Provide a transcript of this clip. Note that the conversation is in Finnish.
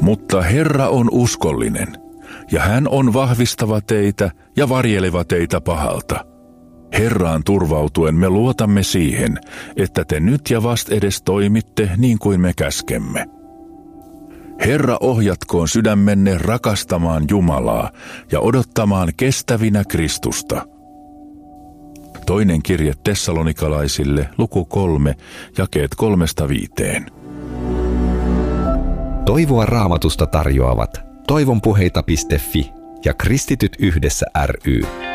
Mutta Herra on uskollinen, ja hän on vahvistava teitä ja varjeleva teitä pahalta. Herraan turvautuen me luotamme siihen, että te nyt ja vastedes toimitte niin kuin me käskemme. Herra ohjatkoon sydämenne rakastamaan Jumalaa ja odottamaan kestävinä Kristusta. Toinen kirje Tessalonikalaisille, luku 3, jakeet 3-5. Toivoa Raamatusta tarjoavat toivonpuheita.fi ja Kristityt yhdessä ry.